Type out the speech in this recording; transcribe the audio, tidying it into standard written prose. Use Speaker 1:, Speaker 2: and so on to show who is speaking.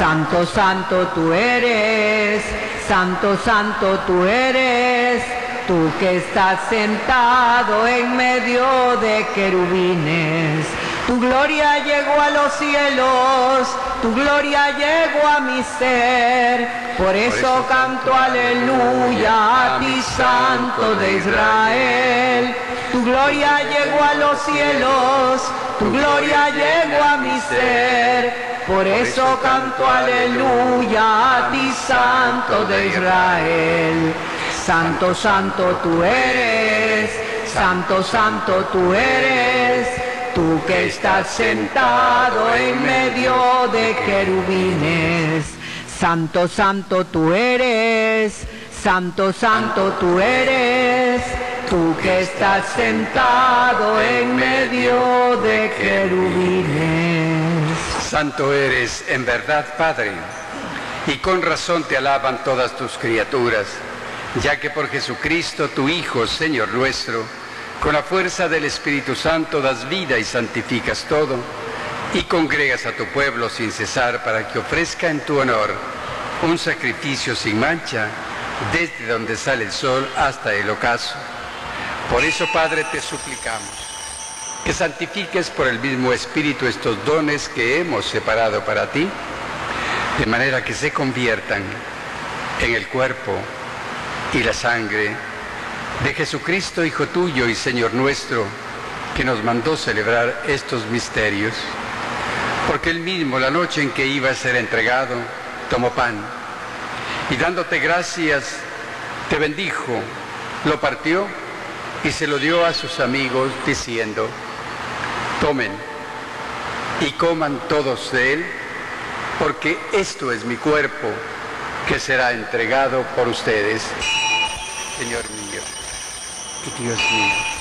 Speaker 1: Santo, santo tú eres, santo, santo tú eres, tú que estás sentado en medio de querubines. Tu gloria llegó a los cielos, tu gloria llegó a mi ser, por eso canto aleluya a ti, Santo de Israel. Tu gloria llegó a los cielos, tu gloria llegó a mi ser, por eso canto aleluya a ti, Santo de Israel. Santo, santo tú eres, santo, santo tú eres, tú que estás sentado en medio de querubines. Santo, santo tú eres, santo, santo tú eres, tú que estás sentado en medio de querubines.
Speaker 2: Santo eres en verdad, Padre, y con razón te alaban todas tus criaturas, ya que por Jesucristo, tu Hijo, Señor nuestro, con la fuerza del Espíritu Santo das vida y santificas todo, y congregas a tu pueblo sin cesar para que ofrezca en tu honor un sacrificio sin mancha, desde donde sale el sol hasta el ocaso. Por eso, Padre, te suplicamos que santifiques por el mismo Espíritu estos dones que hemos separado para ti, de manera que se conviertan en el cuerpo y la sangre de Jesucristo, Hijo tuyo y Señor nuestro, que nos mandó celebrar estos misterios. Porque él mismo, la noche en que iba a ser entregado, tomó pan y dándote gracias, te bendijo, lo partió y se lo dio a sus amigos, diciendo: tomen y coman todos de él, porque esto es mi cuerpo, que será entregado por ustedes. Señor mío y Dios mío.